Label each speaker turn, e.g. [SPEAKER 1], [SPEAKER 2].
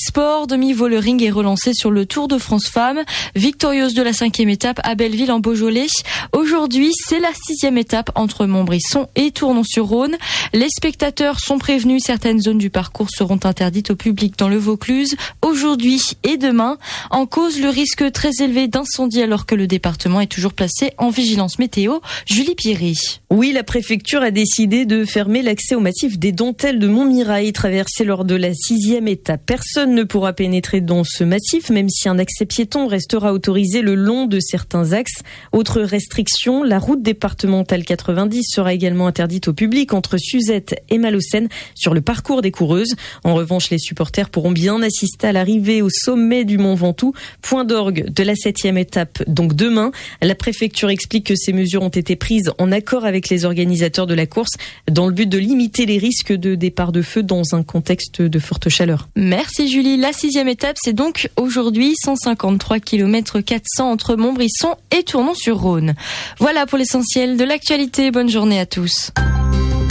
[SPEAKER 1] sport, demi-volering est relancé sur le Tour de France Femmes. Victorieuse de la 5e étape à Belleville en Beaujolais. Aujourd'hui, c'est la 6e étape entre Montbrisson et Tournon-sur-Rhône. Les spectateurs sont prévenus, certaines zones du parcours seront interdites au public dans le Vaucluse aujourd'hui et demain. En cause, le risque très élevé d'incendie alors que le département est toujours placé en vigilance météo. Julie Pierry.
[SPEAKER 2] Oui, la préfecture a décidé de fermer l'accès au massif des Dontelles de Montmirail, traversé lors de la 6e étape. Personne ne pourra pénétrer dans ce massif, même si un accès piéton restera autorisé le long de certains axes. Autre restriction, la route départementale 90 sera également interdite au public entre Suzette et Malocène sur le parcours des coureuses. En revanche, les supporters pourront bien assister à l'arrivée au sommet du Mont Ventoux, point d'orgue de la 7e étape, donc demain. La préfecture explique que ces mesures ont été prises en accord avec les organisateurs de la course dans le but de limiter les risques de départ de feu dans un contexte de forte chaleur.
[SPEAKER 1] Merci Julie. La 6e étape, c'est donc aujourd'hui 153 km 400 entre Montbrisson et Tournon-sur-Rhône. Voilà pour l'essentiel de l'actualité. Bonne journée à tous.